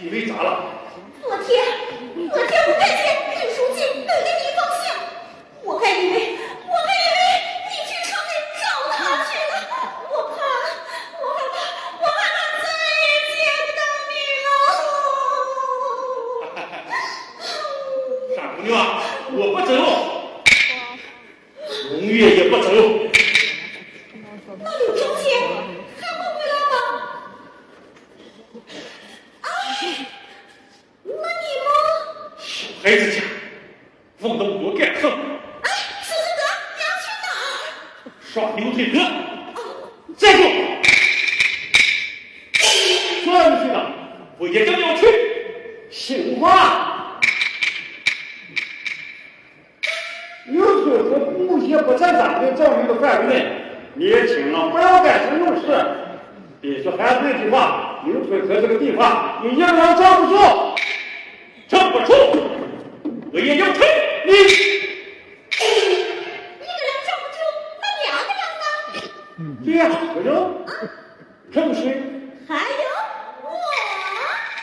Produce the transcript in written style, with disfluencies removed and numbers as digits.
因为咋了？ 昨天我看见李书记没给你放信，我还以为你去城里找他去了，我害怕再也见不到你了。 傻姑娘，我不走，龙月也不走。 那柳成前还会回来吗？那你们小孩子家忘了我干什么？ 小孙子，你要去哪儿？ 上牛腿河。站住！算不去的，我也正要去。 醒话！牛腿河目前不在咱们教育的范围内，你也请了不要干成用事。必须还是那句话，牛腿河这个地方你一个人站不住， 站不住，我也要退。你一个人站不住，那两个人呢？ 2个人，正是还有